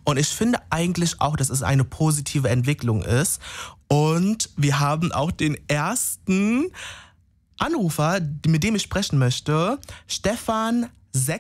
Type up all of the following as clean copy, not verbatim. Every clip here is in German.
Und ich finde eigentlich auch, dass es eine positive Entwicklung ist. Und wir haben auch den ersten Anrufer, mit dem ich sprechen möchte. Stefan,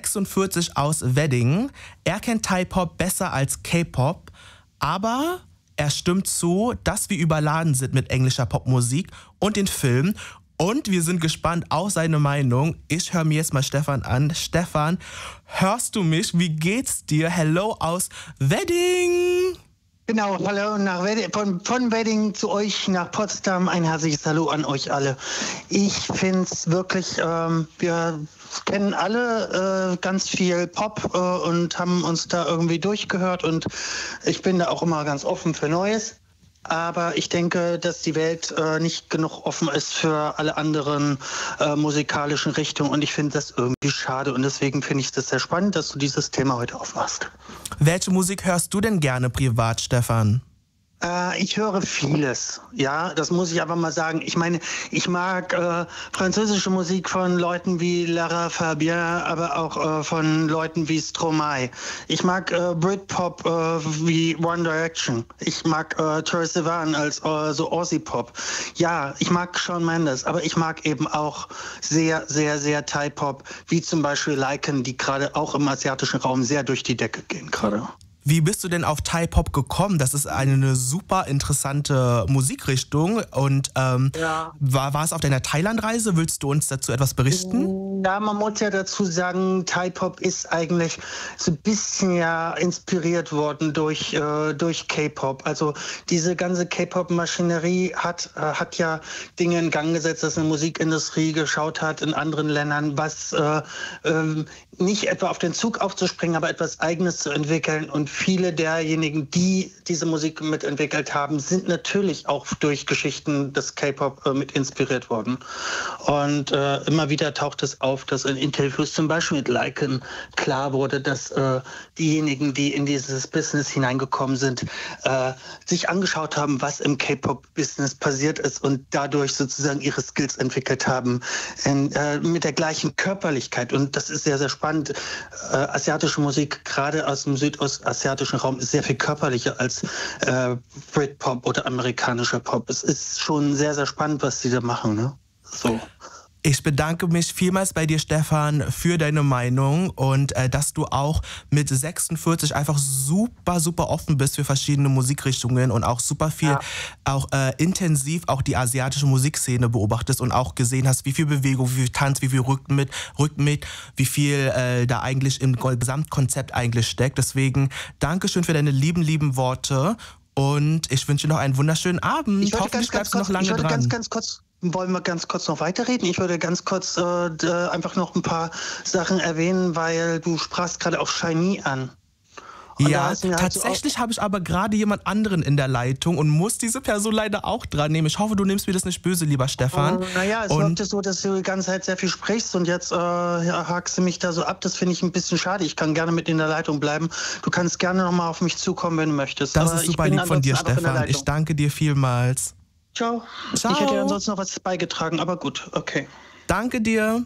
46 aus Wedding. Er kennt Thai-Pop besser als K-Pop, aber er stimmt zu, dass wir überladen sind mit englischer Popmusik und den Film. Und wir sind gespannt auf seine Meinung. Ich höre mir jetzt mal Stefan an. Stefan, hörst du mich? Wie geht's dir? Hello aus Wedding. Genau, hallo nach Wedding, von Wedding zu euch nach Potsdam. Ein herzliches Hallo an euch alle. Ich finde es wirklich, wir kennen alle ganz viel Pop und haben uns da irgendwie durchgehört. Und ich bin da auch immer ganz offen für Neues. Aber ich denke, dass die Welt nicht genug offen ist für alle anderen musikalischen Richtungen. Und ich finde das irgendwie schade. Und deswegen finde ich das sehr spannend, dass du dieses Thema heute aufmachst. Welche Musik hörst du denn gerne privat, Stefan? Ich höre vieles, ja, das muss ich einfach mal sagen. Ich meine, ich mag französische Musik von Leuten wie Lara Fabian, aber auch von Leuten wie Stromae. Ich mag Britpop wie One Direction. Ich mag Troye Sivan als so Aussie-Pop. Ja, ich mag Shawn Mendes, aber ich mag eben auch sehr, sehr, sehr Thai-Pop, wie zum Beispiel Lycan, die gerade auch im asiatischen Raum sehr durch die Decke gehen gerade. Wie bist du denn auf Thai-Pop gekommen? Das ist eine super interessante Musikrichtung. Und war es auf deiner Thailand-Reise? Willst du uns dazu etwas berichten? Ja, man muss ja dazu sagen, Thai-Pop ist eigentlich so ein bisschen ja inspiriert worden durch K-Pop. Also diese ganze K-Pop-Maschinerie hat ja Dinge in Gang gesetzt, dass eine Musikindustrie geschaut hat in anderen Ländern, was nicht etwa auf den Zug aufzuspringen, aber etwas Eigenes zu entwickeln. Und viele derjenigen, die diese Musik mitentwickelt haben, sind natürlich auch durch Geschichten des K-Pop mit inspiriert worden. Und immer wieder taucht es auf, dass in Interviews zum Beispiel mit Lycan klar wurde, dass diejenigen, die in dieses Business hineingekommen sind, sich angeschaut haben, was im K-Pop-Business passiert ist und dadurch sozusagen ihre Skills entwickelt haben mit der gleichen Körperlichkeit. Und das ist sehr, sehr spannend. Asiatische Musik, gerade aus dem südostasiatischen Raum, ist sehr viel körperlicher als Britpop oder amerikanischer Pop. Es ist schon sehr, sehr spannend, was die da machen, ne? So. Ich bedanke mich vielmals bei dir, Stefan, für deine Meinung und dass du auch mit 46 einfach super, super offen bist für verschiedene Musikrichtungen und auch super viel, auch intensiv auch die asiatische Musikszene beobachtest und auch gesehen hast, wie viel Bewegung, wie viel Tanz, wie viel Rhythmik, wie viel da eigentlich im Gesamtkonzept eigentlich steckt. Deswegen Dankeschön für deine lieben Worte und ich wünsche dir noch einen wunderschönen Abend. Hoffentlich bleibst du noch lange dran. Wollen wir ganz kurz noch weiterreden? Ich würde ganz kurz einfach noch ein paar Sachen erwähnen, weil du sprachst gerade auch Shiny an. Und ja, tatsächlich habe ich aber gerade jemand anderen in der Leitung und muss diese Person leider auch dran nehmen. Ich hoffe, du nimmst mir das nicht böse, lieber Stefan. Naja, es wirkte so, dass du die ganze Zeit sehr viel sprichst und jetzt hakst du mich da so ab. Das finde ich ein bisschen schade. Ich kann gerne mit in der Leitung bleiben. Du kannst gerne nochmal auf mich zukommen, wenn du möchtest. Das ist super lieb von dir, Stefan. Ich danke dir vielmals. Ciao. Ciao. Ich hätte ja ansonsten noch was beigetragen, aber gut, okay. Danke dir.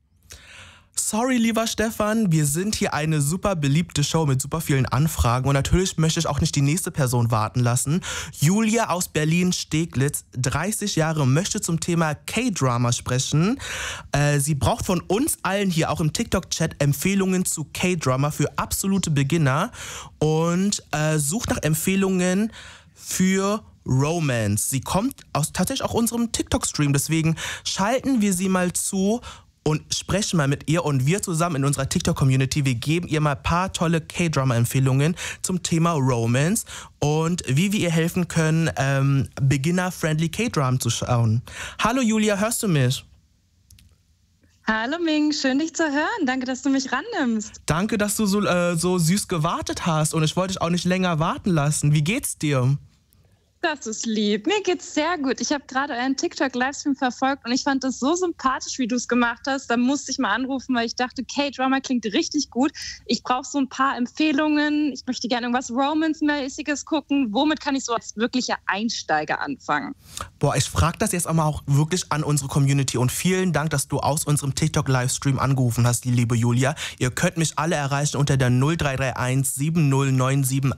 Sorry, lieber Stefan, wir sind hier eine super beliebte Show mit super vielen Anfragen und natürlich möchte ich auch nicht die nächste Person warten lassen. Julia aus Berlin-Steglitz, 30 Jahre, möchte zum Thema K-Drama sprechen. Sie braucht von uns allen hier auch im TikTok-Chat Empfehlungen zu K-Drama für absolute Beginner und sucht nach Empfehlungen für Romance. Sie kommt tatsächlich auch unserem TikTok-Stream, deswegen schalten wir sie mal zu und sprechen mal mit ihr und wir zusammen in unserer TikTok-Community, wir geben ihr mal ein paar tolle K-Drama-Empfehlungen zum Thema Romance und wie wir ihr helfen können, Beginner-friendly K-Drama zu schauen. Hallo Julia, hörst du mich? Hallo Ming, schön dich zu hören. Danke, dass du mich rannimmst. Danke, dass du so süß gewartet hast und ich wollte dich auch nicht länger warten lassen. Wie geht's dir? Das ist lieb. Mir geht's sehr gut. Ich habe gerade einen TikTok-Livestream verfolgt und ich fand das so sympathisch, wie du es gemacht hast. Da musste ich mal anrufen, weil ich dachte, K-Drama klingt richtig gut. Ich brauche so ein paar Empfehlungen. Ich möchte gerne irgendwas Romance-mäßiges gucken. Womit kann ich so als wirklicher Einsteiger anfangen? Boah, ich frage das jetzt auch wirklich an unsere Community und vielen Dank, dass du aus unserem TikTok-Livestream angerufen hast, die liebe Julia. Ihr könnt mich alle erreichen unter der 0331 7097